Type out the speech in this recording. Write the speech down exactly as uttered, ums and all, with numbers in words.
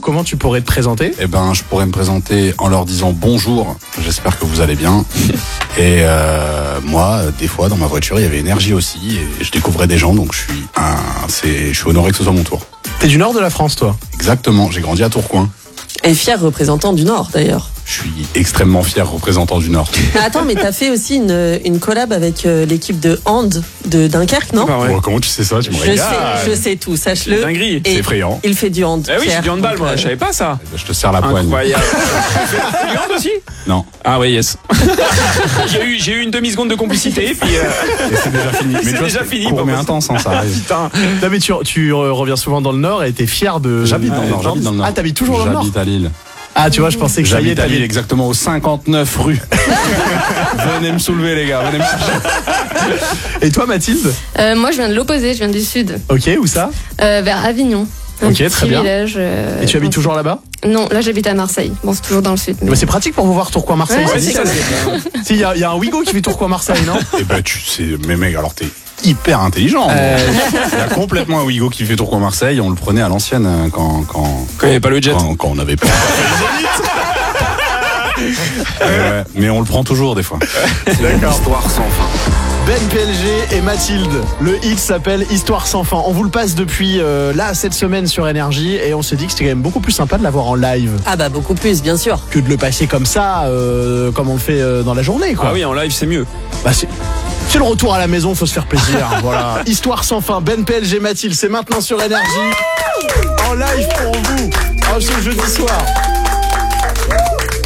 comment tu pourrais te présenter ? Eh ben, je pourrais me présenter en leur disant bonjour, j'espère que vous allez bien. Et euh, moi, des fois, dans ma voiture, il y avait Énergie aussi, et je découvrais des gens, donc je suis, un, c'est, je suis honoré que ce soit mon tour. T'es du nord de la France, toi ? Exactement, j'ai grandi à Tourcoing. Et fier représentant du Nord, d'ailleurs. Je suis extrêmement fier représentant du Nord. Ah, attends, mais t'as fait aussi une, une collab avec euh, l'équipe de hand de Dunkerque, non ? Ah ouais. Oh, comment tu sais ça? Tu me Je régales. sais, je sais tout, sache-le. Dinguerie. Et C'est effrayant. Il fait du hand. Eh oui, Pierre. j'ai du handball, moi, Donc, euh, je savais pas ça. Je te serre la poigne. Incroyable. Tu fais du hand aussi? Non. Ah oui, yes. j'ai eu, j'ai eu une demi-seconde de complicité, puis euh, Et c'est déjà fini. C'est tu vois, déjà fini, Court pas mais possible. intense, hein, ça arrive. putain. Non, mais tu, tu euh, reviens souvent dans le nord et t'es fier de... J'habite dans le Nord, j'habite dans le Nord. Ah, t'habites toujours dans le Nord ? J'habite à Lille. Ah, tu vois, je pensais que ça y est, J'habite à Lille, t'avais... exactement au cinquante-neuf rue. Venez me soulever, les gars, venez me chercher. Et toi, Mathilde ? Euh, moi, je viens de l'opposé, je viens du sud, Ok, où ça ? euh, vers Avignon. Un Ok, petit très bien. village, euh, Et tu habites dans- toujours là-bas ? Non, là j'habite à Marseille. Bon, c'est toujours dans le sud. mais- Bah, c'est pratique pour vous voir Tourcoing-Marseille. Ouais, c'est c'est nickel. ça. Si, il y, a- il y a un Wigo qui fait Tourcoing-Marseille, non ? Eh ben, tu sais, mais mec, alors t'es hyper intelligent. Euh, Il y a complètement un Ouigo qui fait Tourcoing Marseille. On le prenait à l'ancienne euh, quand, quand, Quand il n'y avait pas le jet. quand, quand on avait pas. Euh, ouais, mais on le prend toujours des fois. D'accord. Histoire sans fin. Ben P L G et Mathilde. Le hit s'appelle Histoire sans fin. On vous le passe depuis euh, là cette semaine sur Énergie et on s'est dit que c'était quand même beaucoup plus sympa de l'avoir en live Ah bah beaucoup plus, bien sûr. que de le passer comme ça, euh, comme on le fait euh, dans la journée, quoi. Ah oui, en live, c'est mieux. Bah, c'est... c'est le retour à la maison, faut se faire plaisir. Voilà. Histoire sans fin. Ben P L G, Mathilde, c'est maintenant sur Énergie. En live pour vous. En ce jeudi soir.